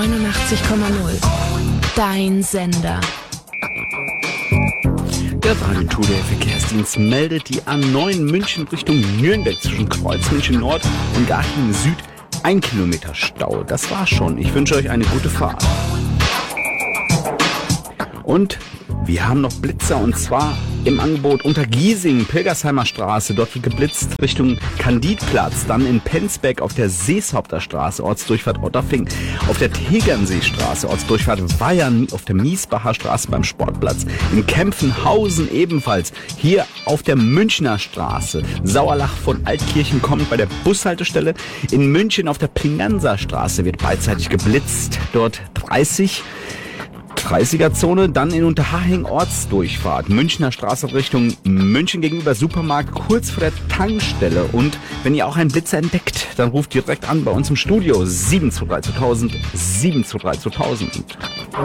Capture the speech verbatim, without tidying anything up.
neunundachtzig Komma null. Dein Sender. Der Radio der Verkehrsdienst meldet die A neun München Richtung Nürnberg zwischen Kreuz München Nord und Garching Süd. Ein Kilometer Stau. Das war's schon. Ich wünsche euch eine gute Fahrt. Und wir haben noch Blitzer, und zwar im Angebot unter Giesing, Pilgersheimer Straße. Dort wird geblitzt Richtung Kandidplatz. Dann in Penzberg auf der Seeshaupter Straße, Ortsdurchfahrt Otterfing. Auf der Tegernseestraße, Ortsdurchfahrt Weyern. Auf der Miesbacher Straße beim Sportplatz. In Kempfenhausen ebenfalls. Hier auf der Münchner Straße. Sauerlach von Altkirchen kommt bei der Bushaltestelle. In München auf der Plinganser Straße wird beidseitig geblitzt. Dort dreißig. dreißiger-Zone, dann in Unterhaching Ortsdurchfahrt, Münchner Straße Richtung München gegenüber Supermarkt, kurz vor der Tankstelle. Und wenn ihr auch einen Blitzer entdeckt, dann ruft direkt an bei uns im Studio sieben zwei drei zweitausend, sieben zwei drei zweitausend.